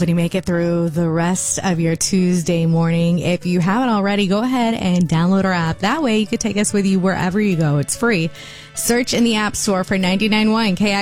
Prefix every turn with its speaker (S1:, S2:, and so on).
S1: hoping to make it through the rest of your Tuesday morning. If you haven't already, go ahead and download our app. That way you could take us with you wherever you go. It's free. Search in the App Store for 99.1 KX.